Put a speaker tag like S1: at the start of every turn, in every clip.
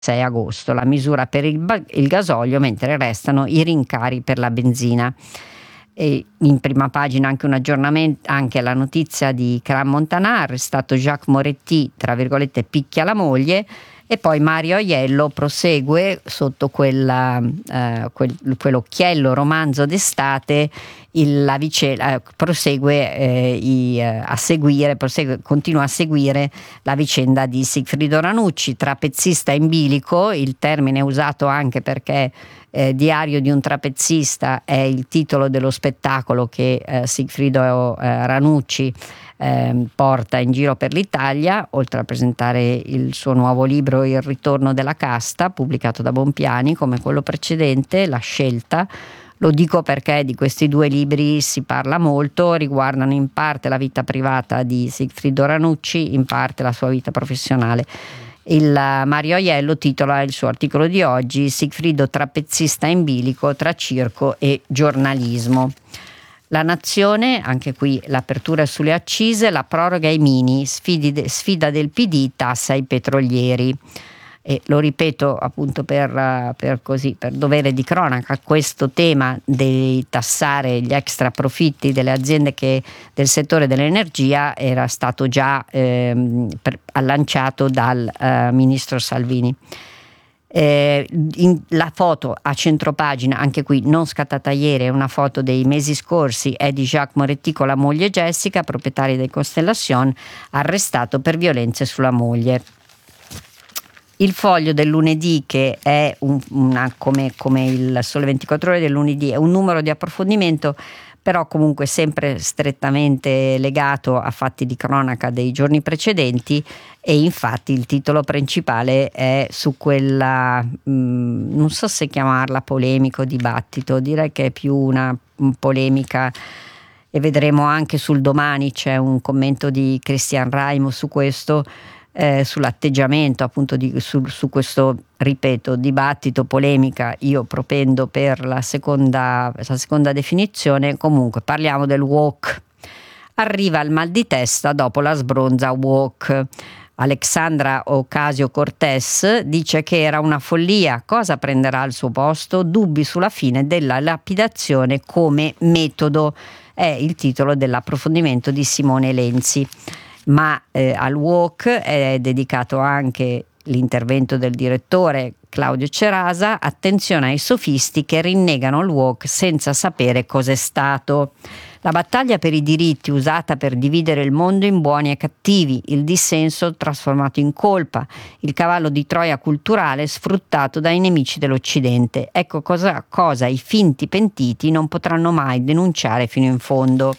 S1: 6 agosto, la misura per il gasolio, mentre restano i rincari per la benzina. E in prima pagina anche un aggiornamento, anche la notizia di Crans-Montana, arrestato Jacques Moretti, tra virgolette picchia la moglie, e poi Mario Aiello prosegue sotto quell'occhiello romanzo d'estate, la vicenda continua a seguire la vicenda di Sigfrido Ranucci, trapezzista in bilico, il termine usato anche perché Diario di un trapezzista è il titolo dello spettacolo che Sigfrido Ranucci porta in giro per l'Italia, oltre a presentare il suo nuovo libro Il ritorno della casta, pubblicato da Bompiani, come quello precedente, La scelta. Lo dico perché di questi due libri si parla molto, riguardano in parte la vita privata di Sigfrido Ranucci, in parte la sua vita professionale. Il Mario Aiello titola il suo articolo di oggi Sigfrido trapezzista in bilico tra circo e giornalismo. La Nazione, anche qui l'apertura sulle accise, la proroga ai mini, sfida del PD, tassa ai petrolieri. E lo ripeto appunto per dovere di cronaca, questo tema di tassare gli extra profitti delle aziende del settore dell'energia era stato già lanciato dal ministro Salvini. La foto a centropagina, anche qui non scattata ieri, è una foto dei mesi scorsi, è di Jacques Moretti con la moglie Jessica, proprietaria di Constellation, arrestato per violenze sulla moglie. Il Foglio del lunedì, che è come il Sole 24 Ore del lunedì, è un numero di approfondimento, però comunque sempre strettamente legato a fatti di cronaca dei giorni precedenti, e infatti il titolo principale è su quella, non so se chiamarla polemico, dibattito, direi che è più una polemica, e vedremo anche sul Domani, c'è un commento di Christian Raimo su questo, sull'atteggiamento appunto su questo, ripeto, dibattito, polemica. Io propendo per la seconda definizione. Comunque parliamo del woke. Arriva il mal di testa dopo la sbronza woke. Alexandra Ocasio-Cortez dice che era una follia. Cosa prenderà al suo posto? Dubbi sulla fine della lapidazione come metodo, è il titolo dell'approfondimento di Simone Lenzi. Ma al woke è dedicato anche l'intervento del direttore Claudio Cerasa. Attenzione ai sofisti che rinnegano il woke senza sapere cos'è stato. La battaglia per i diritti usata per dividere il mondo in buoni e cattivi, il dissenso trasformato in colpa, il cavallo di Troia culturale sfruttato dai nemici dell'Occidente. Ecco cosa i finti pentiti non potranno mai denunciare fino in fondo.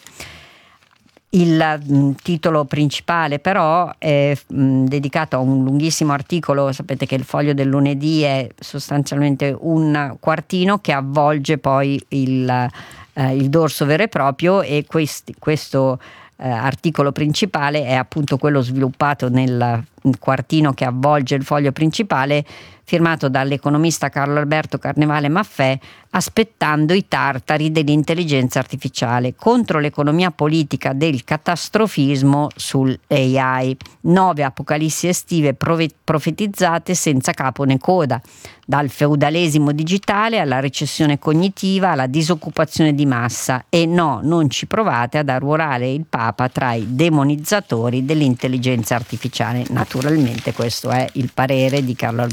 S1: Il titolo principale però è dedicato a un lunghissimo articolo. Sapete che il Foglio del lunedì è sostanzialmente un quartino che avvolge poi il dorso vero e proprio, e questo articolo principale è appunto quello sviluppato nel quartino che avvolge il foglio principale, firmato dall'economista Carlo Alberto Carnevale Maffè, aspettando i tartari dell'intelligenza artificiale, contro l'economia politica del catastrofismo sull'AI. 9 apocalissi estive profetizzate senza capo né coda, dal feudalesimo digitale alla recessione cognitiva alla disoccupazione di massa. E no, non ci provate ad arruolare il Papa tra i demonizzatori dell'intelligenza artificiale. Naturalmente questo è il parere di Carlo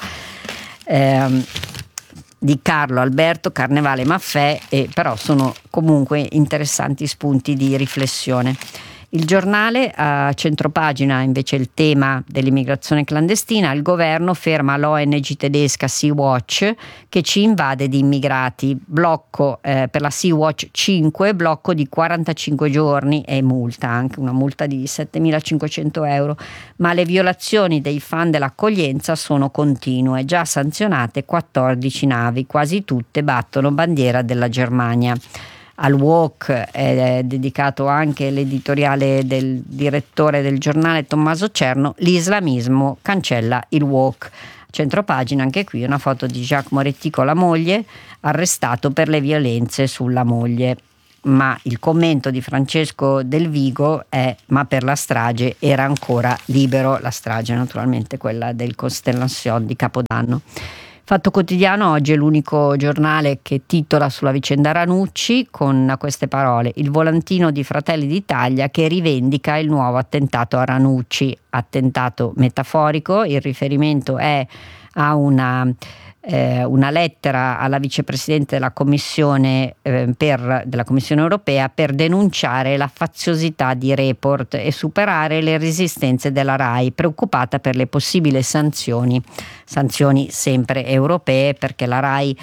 S1: Alberto Carnevale Maffè, e però sono comunque interessanti spunti di riflessione. Il Giornale, a centropagina invece il tema dell'immigrazione clandestina. Il governo ferma l'ONG tedesca Sea-Watch che ci invade di immigrati, blocco per la Sea-Watch 5, blocco di 45 giorni e multa, anche una multa di 7.500 euro, ma le violazioni dei fan dell'accoglienza sono continue, già sanzionate 14 navi, quasi tutte battono bandiera della Germania. Al woke è dedicato anche l'editoriale del direttore del Giornale Tommaso Cerno, l'islamismo cancella il woke. Centropagina, anche qui una foto di Jacques Moretti con la moglie, arrestato per le violenze sulla moglie. ma il commento di Francesco Del Vigo è: ma per la strage era ancora libero. La strage naturalmente quella del Constellation di Capodanno. Fatto Quotidiano oggi è l'unico giornale che titola sulla vicenda Ranucci con queste parole: il volantino di Fratelli d'Italia che rivendica il nuovo attentato a Ranucci. Attentato metaforico, il riferimento è a una lettera alla vicepresidente della Commissione della Commissione europea per denunciare la faziosità di Report e superare le resistenze della RAI, preoccupata per le possibili sanzioni sempre europee, perché la RAI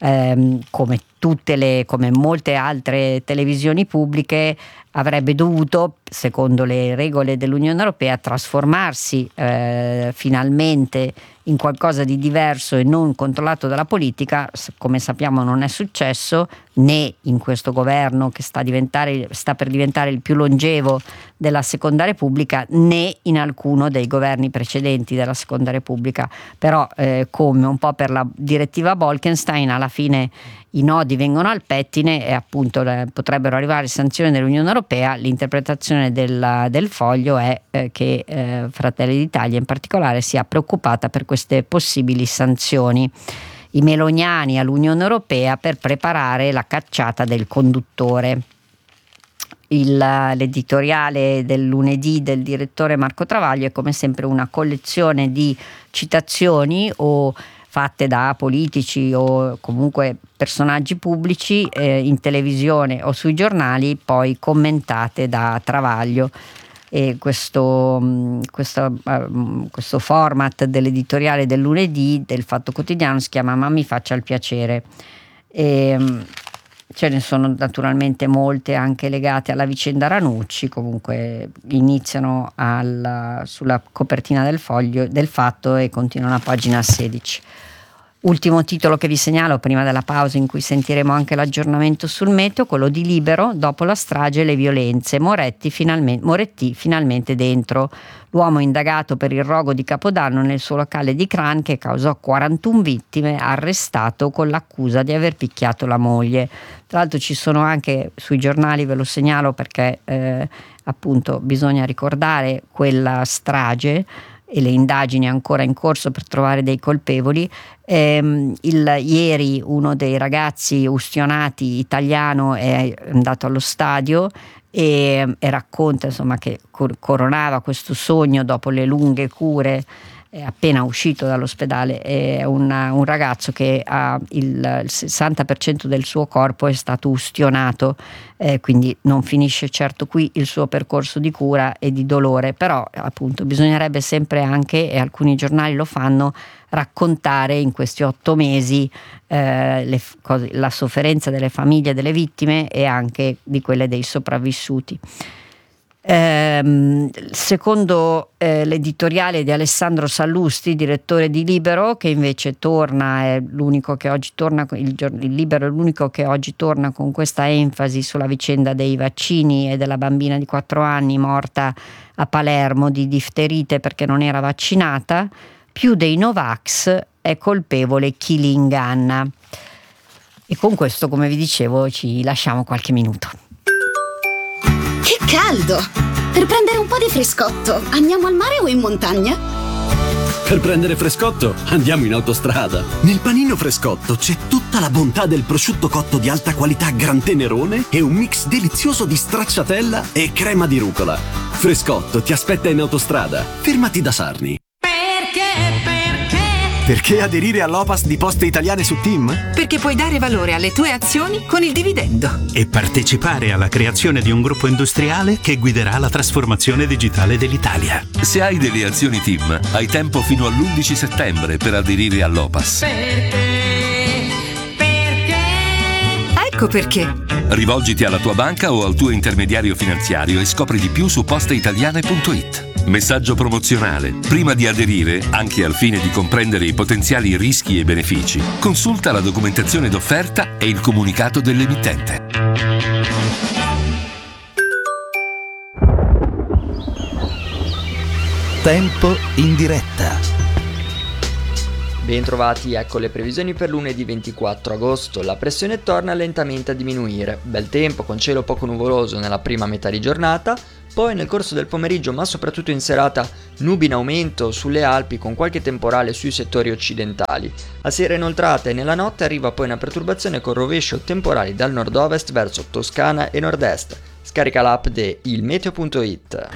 S1: come molte altre televisioni pubbliche avrebbe dovuto, secondo le regole dell'Unione Europea, trasformarsi finalmente in qualcosa di diverso e non controllato dalla politica. Come sappiamo non è successo né in questo governo che sta per diventare il più longevo della Seconda Repubblica, né in alcuno dei governi precedenti della Seconda Repubblica. Però come un po' per la direttiva Bolkestein, alla fine i nodi vengono al pettine e appunto potrebbero arrivare sanzioni dell'Unione Europea. L'interpretazione del Foglio è che Fratelli d'Italia in particolare sia preoccupata per queste possibili sanzioni. I meloniani all'Unione Europea per preparare la cacciata del conduttore. L'editoriale del lunedì del direttore Marco Travaglio è come sempre una collezione di citazioni o fatte da politici o comunque personaggi pubblici in televisione o sui giornali, poi commentate da Travaglio. E questo format dell'editoriale del lunedì del Fatto Quotidiano si chiama Ma mi faccia il piacere. Ce ne sono naturalmente molte anche legate alla vicenda Ranucci. Comunque iniziano sulla copertina del Fatto e continuano a pagina 16. Ultimo titolo che vi segnalo prima della pausa, in cui sentiremo anche l'aggiornamento sul meteo, quello di Libero: dopo la strage e le violenze, Moretti finalmente dentro. L'uomo indagato per il rogo di Capodanno nel suo locale di Kran, che causò 41 vittime, arrestato con l'accusa di aver picchiato la moglie. Tra l'altro ci sono anche sui giornali, ve lo segnalo perché appunto bisogna ricordare quella strage e le indagini ancora in corso per trovare dei colpevoli. Ieri uno dei ragazzi ustionati italiano è andato allo stadio e racconta insomma che coronava questo sogno dopo le lunghe cure. Appena uscito dall'ospedale, è un ragazzo che ha il 60% del suo corpo è stato ustionato, quindi non finisce certo qui il suo percorso di cura e di dolore, però appunto bisognerebbe sempre anche, e alcuni giornali lo fanno, raccontare in questi 8 mesi la sofferenza delle famiglie delle vittime e anche di quelle dei sopravvissuti. Secondo l'editoriale di Alessandro Sallusti, direttore di Libero, che invece è l'unico che oggi torna, il Libero è l'unico che oggi torna con questa enfasi sulla vicenda dei vaccini e della bambina di 4 anni morta a Palermo di difterite perché non era vaccinata. Più dei Novax è colpevole chi li inganna. E con questo, come vi dicevo, ci lasciamo qualche minuto.
S2: Che caldo! Per prendere un po' di frescotto, andiamo al mare o in montagna?
S3: Per prendere frescotto, andiamo in autostrada. Nel panino Frescotto c'è tutta la bontà del prosciutto cotto di alta qualità Gran Tenerone e un mix delizioso di stracciatella e crema di rucola. Frescotto ti aspetta in autostrada. Fermati da Sarni.
S4: Perché aderire all'Opas di Poste Italiane su Team?
S5: Perché puoi dare valore alle tue azioni con il dividendo.
S6: E partecipare alla creazione di un gruppo industriale che guiderà la trasformazione digitale dell'Italia.
S7: Se hai delle azioni Team, hai tempo fino all'11 settembre per aderire all'Opas.
S5: Ecco perché.
S7: Rivolgiti alla tua banca o al tuo intermediario finanziario e scopri di più su posteitaliane.it. Messaggio promozionale. Prima di aderire, anche al fine di comprendere i potenziali rischi e benefici, consulta la documentazione d'offerta e il comunicato dell'emittente.
S8: Tempo in diretta. Bentrovati, ecco le previsioni per lunedì 24 agosto. La pressione torna lentamente a diminuire. Bel tempo con cielo poco nuvoloso nella prima metà di giornata. Poi nel corso del pomeriggio, ma soprattutto in serata, nubi in aumento sulle Alpi con qualche temporale sui settori occidentali. A sera inoltrata e nella notte arriva poi una perturbazione con rovescio temporali dal nord-ovest verso Toscana e nord-est. Scarica l'app di ilmeteo.it.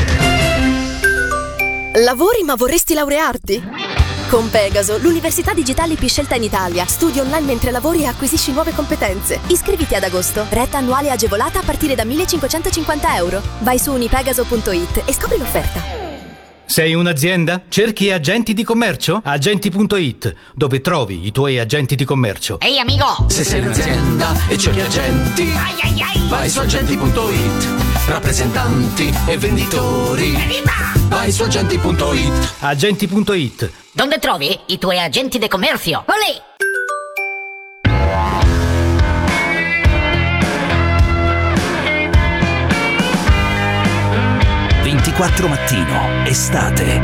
S9: Lavori ma vorresti laurearti? Con Pegaso, l'università digitale più scelta in Italia. Studi online mentre lavori e acquisisci nuove competenze. Iscriviti ad agosto. Retta annuale agevolata a partire da €1.550. Vai su unipegaso.it e scopri l'offerta.
S10: Sei un'azienda? Cerchi agenti di commercio? Agenti.it, dove trovi i tuoi agenti di commercio.
S11: Ehi amico!
S12: Se sei un'azienda e cerchi agenti, vai su agenti.it. Rappresentanti e venditori, vai su agenti.it.
S10: Agenti.it.
S11: Dove trovi i tuoi agenti di commercio? Olè!
S13: 24 mattino, estate.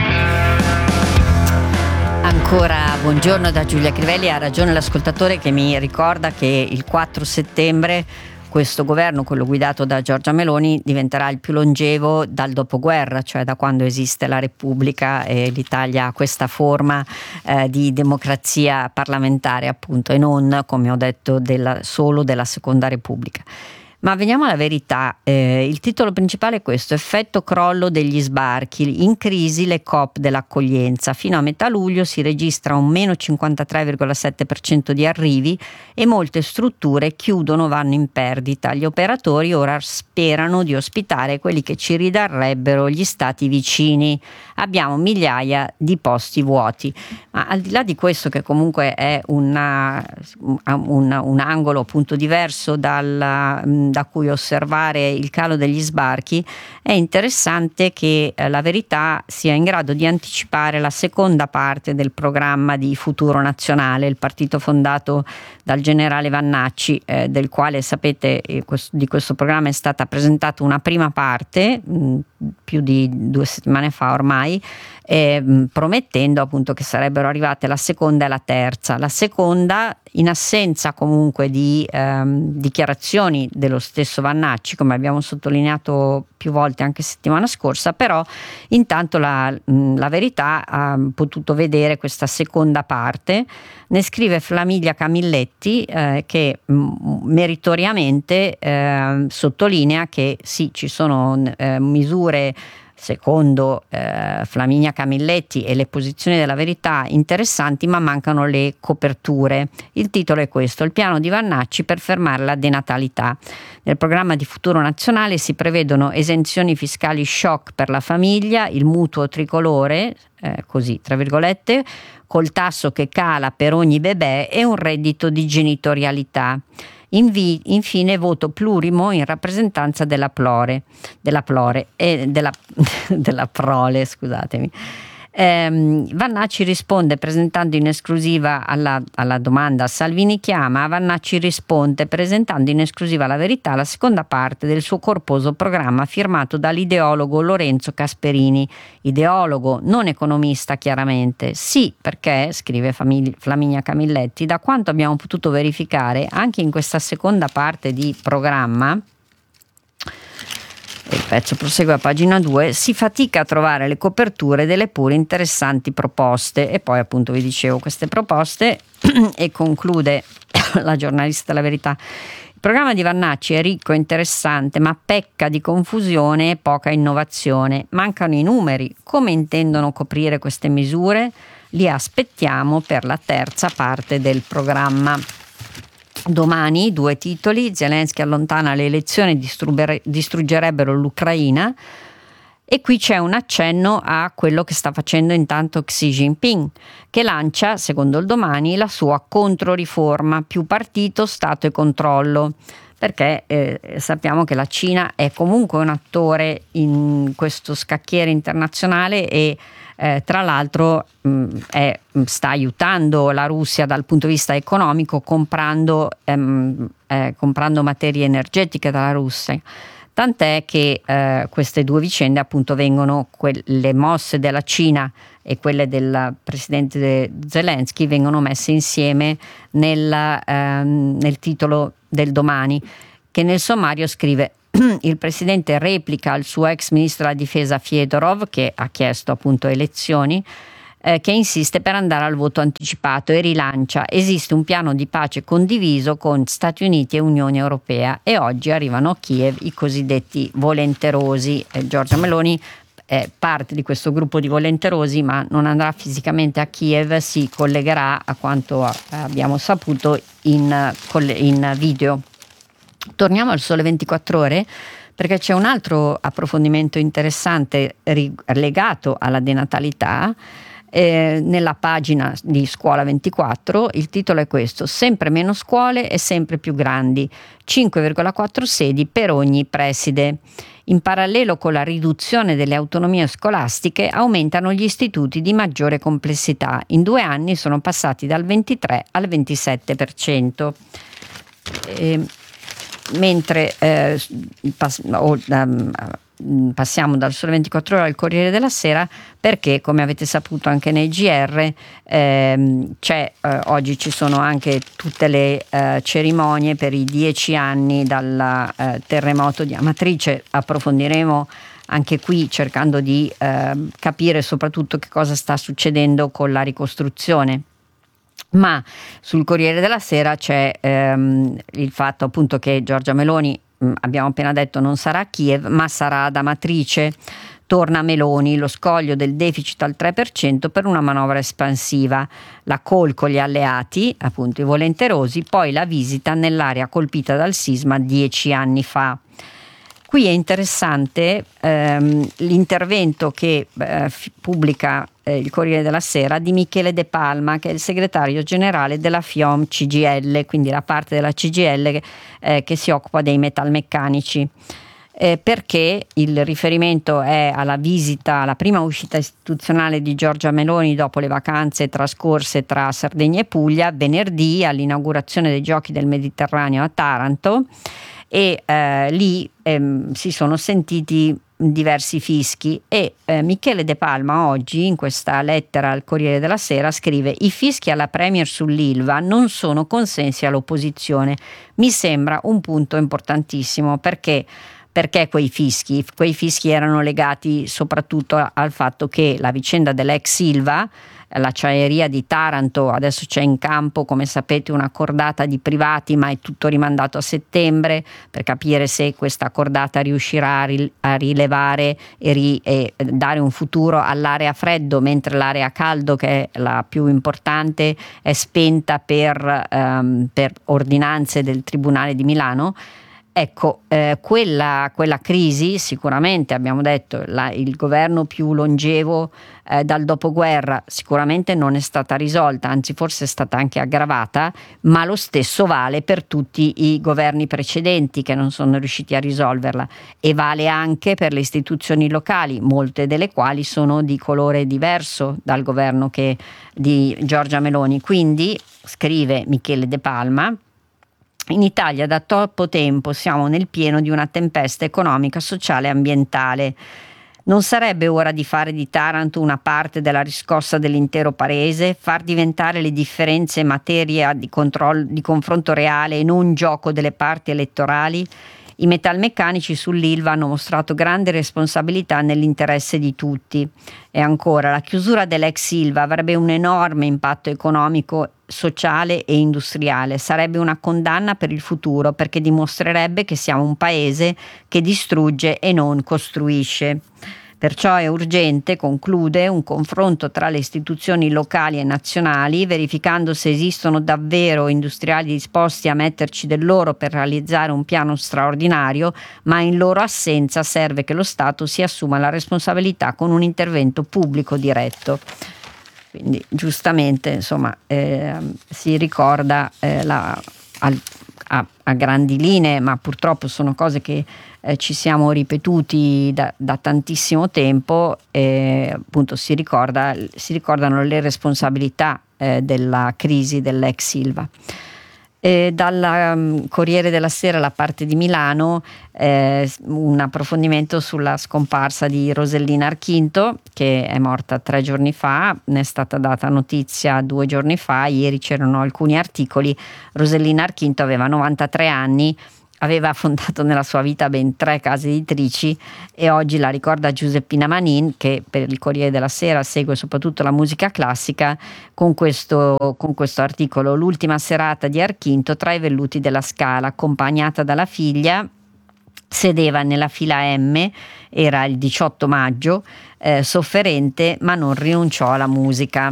S1: Ancora buongiorno da Giulia Crivelli. Ha ragione l'ascoltatore che mi ricorda che il 4 settembre questo governo, quello guidato da Giorgia Meloni, diventerà il più longevo dal dopoguerra, cioè da quando esiste la Repubblica e l'Italia ha questa forma di democrazia parlamentare, appunto, e non, come ho detto, solo della Seconda Repubblica. Ma veniamo alla verità, il titolo principale è questo: effetto crollo degli sbarchi, in crisi le coop dell'accoglienza, fino a metà luglio si registra un meno 53,7% di arrivi e molte strutture chiudono, vanno in perdita. Gli operatori ora sperano di ospitare quelli che ci ridarrebbero gli stati vicini. Abbiamo migliaia di posti vuoti, ma al di là di questo, che comunque è un angolo appunto diverso da cui osservare il calo degli sbarchi, è interessante che la Verità sia in grado di anticipare la seconda parte del programma di Futuro Nazionale, il partito fondato dal generale Vannacci, del quale sapete di questo programma è stata presentata una prima parte più di 2 settimane fa ormai, promettendo appunto che sarebbero arrivate la seconda e la terza. La seconda, in assenza comunque di dichiarazioni dello stesso Vannacci, come abbiamo sottolineato più volte anche settimana scorsa, però intanto la Verità ha potuto vedere questa seconda parte. Ne scrive Flaminia Camilletti, che meritoriamente sottolinea che sì, ci sono misure, secondo Flaminia Camilletti e le posizioni della Verità, interessanti, ma mancano le coperture. Il titolo è questo: il piano di Vannacci per fermare la denatalità. Nel programma di Futuro Nazionale si prevedono esenzioni fiscali shock per la famiglia, il mutuo tricolore, così tra virgolette, col tasso che cala per ogni bebè e un reddito di genitorialità. Infine voto plurimo in rappresentanza della Prole, scusatemi. Vannacci risponde presentando in esclusiva alla domanda Salvini chiama, Vannacci risponde presentando in esclusiva alla Verità la seconda parte del suo corposo programma firmato dall'ideologo Lorenzo Casperini, ideologo non economista chiaramente. Sì, perché, scrive Flaminia Camilletti, da quanto abbiamo potuto verificare anche in questa seconda parte di programma, il pezzo prosegue a pagina 2, si fatica a trovare le coperture delle pure interessanti proposte. E poi appunto vi dicevo queste proposte e conclude la giornalista della Verità: il programma di Vannacci è ricco e interessante, ma pecca di confusione e poca innovazione. Mancano i numeri. Come intendono coprire queste misure? Li aspettiamo per la terza parte del programma. Domani 2 titoli: Zelensky allontana le elezioni, distruggerebbero l'Ucraina. E qui c'è un accenno a quello che sta facendo intanto Xi Jinping, che lancia, secondo il Domani, la sua controriforma: più partito, Stato e controllo. Perché sappiamo che la Cina è comunque un attore in questo scacchiere internazionale e tra l'altro sta aiutando la Russia dal punto di vista economico comprando materie energetiche dalla Russia. tant'è che queste due vicende appunto vengono, le mosse della Cina e quelle del presidente Zelensky vengono messe insieme nel titolo del Domani, che nel sommario scrive: il presidente replica al suo ex ministro della difesa Fedorov, che ha chiesto appunto elezioni, che insiste per andare al voto anticipato, e rilancia: esiste un piano di pace condiviso con Stati Uniti e Unione Europea, e oggi arrivano a Kiev i cosiddetti volenterosi. Giorgia Meloni è parte di questo gruppo di volenterosi, ma non andrà fisicamente a Kiev, si collegherà, a quanto abbiamo saputo, in video. Torniamo al Sole 24 Ore, perché c'è un altro approfondimento interessante legato alla denatalità. Nella pagina di Scuola 24 il titolo è questo: sempre meno scuole e sempre più grandi, 5,4 sedi per ogni preside. In parallelo con la riduzione delle autonomie scolastiche aumentano gli istituti di maggiore complessità. In 2 anni sono passati dal 23 al 27%. Mentre passiamo dal Sole 24 Ore al Corriere della Sera, perché come avete saputo anche nei GR oggi ci sono anche tutte le cerimonie per i 10 anni dal terremoto di Amatrice. Approfondiremo anche qui cercando di capire soprattutto che cosa sta succedendo con la ricostruzione. Ma sul Corriere della Sera c'è il fatto appunto che Giorgia Meloni, abbiamo appena detto, non sarà a Kiev ma sarà ad Amatrice. Torna Meloni, lo scoglio del deficit al 3% per una manovra espansiva, la call con gli alleati, appunto i volenterosi, poi la visita nell'area colpita dal sisma 10 anni fa. Qui è interessante l'intervento che pubblica il Corriere della Sera di Michele De Palma, che è il segretario generale della FIOM CGIL, quindi la parte della CGIL che si occupa dei metalmeccanici. Perché il riferimento è alla visita, alla prima uscita istituzionale di Giorgia Meloni dopo le vacanze trascorse tra Sardegna e Puglia, venerdì all'inaugurazione dei Giochi del Mediterraneo a Taranto, e lì si sono sentiti diversi fischi, e Michele De Palma oggi in questa lettera al Corriere della Sera scrive: i fischi alla Premier sull'Ilva non sono consensi all'opposizione. Mi sembra un punto importantissimo, perché quei fischi erano legati soprattutto al fatto che la vicenda dell'ex Ilva, l'acciaieria di Taranto, adesso c'è in campo, come sapete, una cordata di privati, ma è tutto rimandato a settembre per capire se questa cordata riuscirà a rilevare e dare un futuro all'area freddo, mentre l'area caldo, che è la più importante, è spenta per ordinanze del Tribunale di Milano. Ecco, quella crisi sicuramente, abbiamo detto, il governo più longevo dal dopoguerra, sicuramente non è stata risolta, anzi forse è stata anche aggravata, ma lo stesso vale per tutti i governi precedenti che non sono riusciti a risolverla, e vale anche per le istituzioni locali, molte delle quali sono di colore diverso dal governo di Giorgia Meloni. Quindi, scrive Michele De Palma, in Italia da troppo tempo siamo nel pieno di una tempesta economica, sociale e ambientale. Non sarebbe ora di fare di Taranto una parte della riscossa dell'intero paese, far diventare le differenze materia di confronto reale e non gioco delle parti elettorali? I metalmeccanici sull'Ilva hanno mostrato grande responsabilità nell'interesse di tutti. E ancora, la chiusura dell'ex Ilva avrebbe un enorme impatto economico, sociale e industriale. Sarebbe una condanna per il futuro, perché dimostrerebbe che siamo un paese che distrugge e non costruisce. Perciò è urgente, conclude, un confronto tra le istituzioni locali e nazionali, verificando se esistono davvero industriali disposti a metterci del loro per realizzare un piano straordinario, ma in loro assenza serve che lo Stato si assuma la responsabilità con un intervento pubblico diretto. Quindi giustamente, insomma, si ricorda a grandi linee, ma purtroppo sono cose che ci siamo ripetuti da tantissimo tempo, appunto si ricordano le responsabilità della crisi dell'ex Ilva. Dal Corriere della Sera, la parte di Milano, un approfondimento sulla scomparsa di Rosellina Archinto, che è morta 3 giorni fa, ne è stata data notizia 2 giorni fa, ieri c'erano alcuni articoli. Rosellina Archinto aveva 93 anni, aveva fondato nella sua vita ben 3 case editrici e oggi la ricorda Giuseppina Manin, che per il Corriere della Sera segue soprattutto la musica classica, con questo articolo: l'ultima serata di Archinto tra i velluti della Scala, accompagnata dalla figlia, sedeva nella fila M, era il 18 maggio, sofferente, ma non rinunciò alla musica.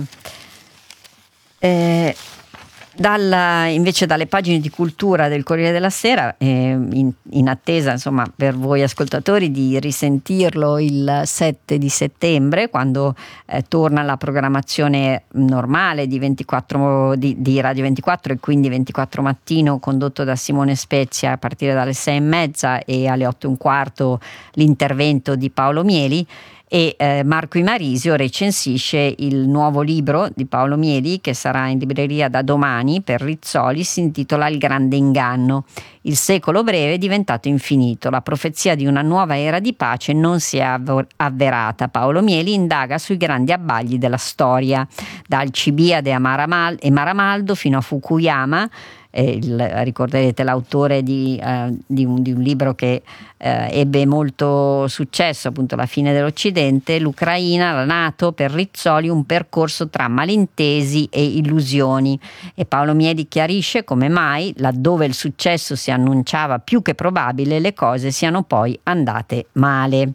S1: Invece dalle pagine di cultura del Corriere della Sera, in attesa insomma per voi ascoltatori di risentirlo il 7 di settembre, quando torna la programmazione normale di Radio 24 e quindi 24 Mattino, condotto da Simone Spezia a partire dalle 6:30, e alle 8:15 l'intervento di Paolo Mieli. E Marco Imarisio recensisce il nuovo libro di Paolo Mieli, che sarà in libreria da domani per Rizzoli. Si intitola Il grande inganno. Il secolo breve è diventato infinito. La profezia di una nuova era di pace non si è avverata. Paolo Mieli indaga sui grandi abbagli della storia, da Alcibiade e Maramaldo fino a Fukuyama. Ricorderete l'autore di un libro che ebbe molto successo, appunto La fine dell'Occidente, l'Ucraina, la NATO, per Rizzoli un percorso tra malintesi e illusioni. E Paolo Mieli chiarisce come mai, laddove il successo si annunciava più che probabile, le cose siano poi andate male.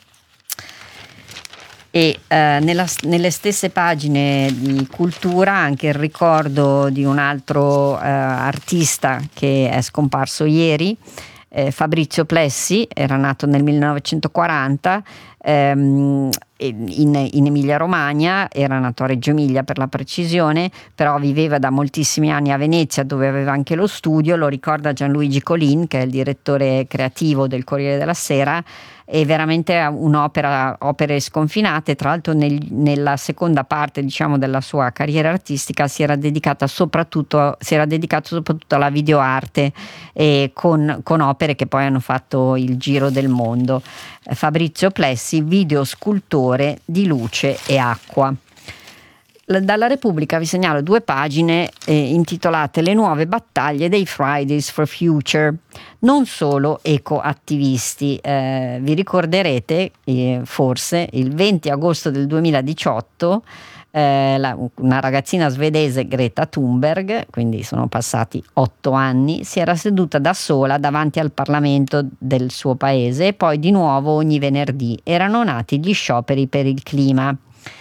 S1: E nelle stesse pagine di cultura anche il ricordo di un altro artista che è scomparso ieri, Fabrizio Plessi. Era nato nel 1940 in Emilia Romagna, era nato a Reggio Emilia per la precisione, però viveva da moltissimi anni a Venezia, dove aveva anche lo studio. Lo ricorda Gianluigi Colin, che è il direttore creativo del Corriere della Sera. È veramente opere sconfinate. Tra l'altro nella seconda parte, diciamo, della sua carriera artistica si era dedicato soprattutto alla videoarte, con opere che poi hanno fatto il giro del mondo. Fabrizio Plessi, videoscultore di luce e acqua. Dalla Repubblica vi segnalo 2 pagine intitolate Le nuove battaglie dei Fridays for Future. Non solo ecoattivisti. Vi ricorderete forse il 20 agosto del 2018 una ragazzina svedese, Greta Thunberg, quindi sono passati 8 anni, si era seduta da sola davanti al Parlamento del suo paese, e poi di nuovo ogni venerdì erano nati gli scioperi per il clima.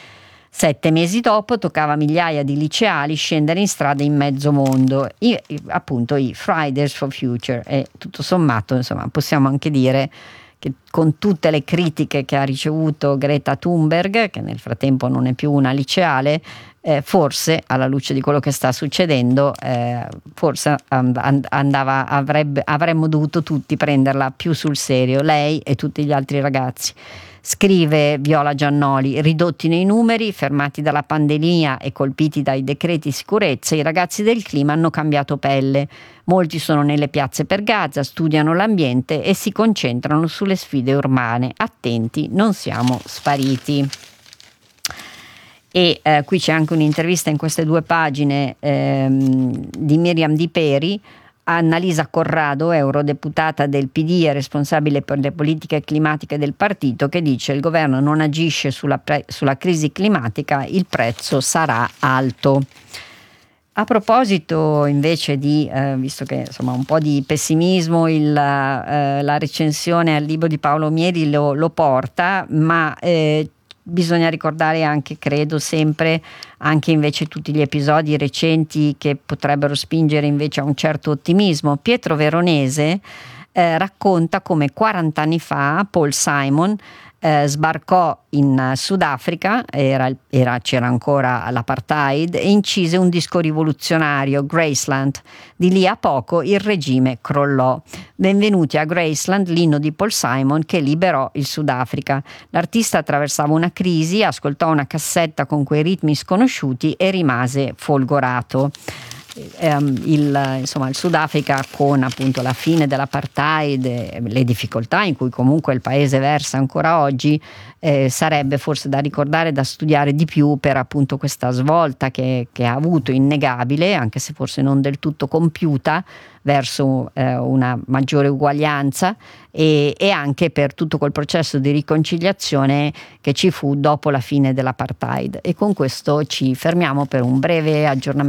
S1: 7 mesi dopo toccava a migliaia di liceali scendere in strada in mezzo mondo, appunto i Fridays for Future. E tutto sommato, insomma, possiamo anche dire che con tutte le critiche che ha ricevuto Greta Thunberg, che nel frattempo non è più una liceale, forse alla luce di quello che sta succedendo, forse avremmo dovuto tutti prenderla più sul serio, lei e tutti gli altri ragazzi. Scrive Viola Giannoli: ridotti nei numeri, fermati dalla pandemia e colpiti dai decreti sicurezza, i ragazzi del clima hanno cambiato pelle. Molti sono nelle piazze per Gaza, studiano l'ambiente e si concentrano sulle sfide urbane. Attenti, non siamo spariti. E qui c'è anche un'intervista in queste 2 pagine di Miriam Di Peri, Annalisa Corrado, eurodeputata del PD e responsabile per le politiche climatiche del partito, che dice: il governo non agisce sulla crisi climatica, il prezzo sarà alto. A proposito invece di, visto che insomma un po' di pessimismo la recensione al libro di Paolo Mieli lo porta, ma bisogna ricordare anche, credo sempre, anche invece tutti gli episodi recenti che potrebbero spingere invece a un certo ottimismo. Pietro Veronese racconta come 40 anni fa Paul Simon sbarcò in Sudafrica, c'era ancora l'apartheid, e incise un disco rivoluzionario, Graceland. Di lì a poco il regime crollò. Benvenuti a Graceland, l'inno di Paul Simon che liberò il Sudafrica. L'artista attraversava una crisi, ascoltò una cassetta con quei ritmi sconosciuti e rimase folgorato. il Sudafrica, con appunto la fine dell'apartheid, le difficoltà in cui comunque il paese versa ancora oggi, sarebbe forse da ricordare, da studiare di più per appunto questa svolta che ha avuto, innegabile, anche se forse non del tutto compiuta, verso una maggiore uguaglianza, e anche per tutto quel processo di riconciliazione che ci fu dopo la fine dell'apartheid. E con questo ci fermiamo per un breve aggiornamento